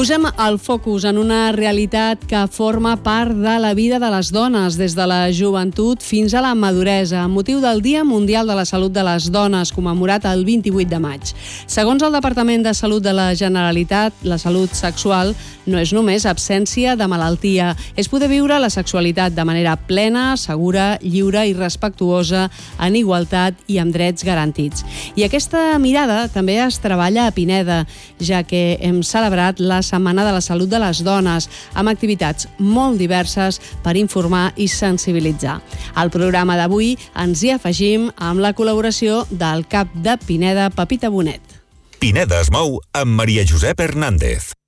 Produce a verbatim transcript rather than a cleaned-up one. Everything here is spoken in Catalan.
Posem el focus en una realitat que forma part de la vida de les dones, des de la joventut fins a la maduresa, amb motiu del Dia Mundial de la Salut de les Dones, commemorat el vint-i-vuit de maig. Segons el Departament de Salut de la Generalitat, la salut sexual no és només absència de malaltia, és poder viure la sexualitat de manera plena, segura, lliure i respectuosa, en igualtat i amb drets garantits. I aquesta mirada també es treballa a Pineda, ja que hem celebrat la Setmana de la Salut de les Dones, amb activitats molt diverses per informar i sensibilitzar. Al programa d'avui ens hi afegim amb la col·laboració del cap de Pineda, Pepita Bonet. Pineda es mou amb Maria Josep Hernández.